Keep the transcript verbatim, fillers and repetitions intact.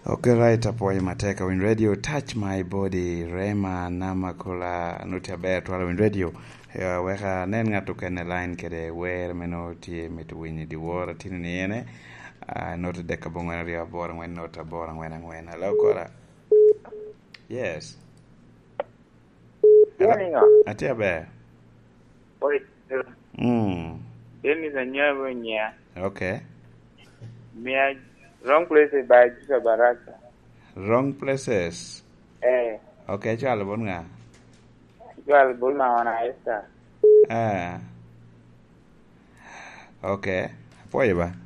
Okay, right, apoy mateka Win Radio, touch my body, Rema namakula nutia ber twala Win Radio. Ya weka nen ngatu kene line kede wer meno tie metu winyi di wora tini ni ene. Uh, not deka bongwana ria bora ngwen not bora ngwen ngwen. Hello kora. Yes. Morning. Atia ber. Oi. Mm. Then is a new nya. Okay. Me wrong places by Jisa Baraka. Wrong places. Eh. Okay, chalo bon nga. Chalo bon ma wana esta. Ah. Okay. Apoy ba?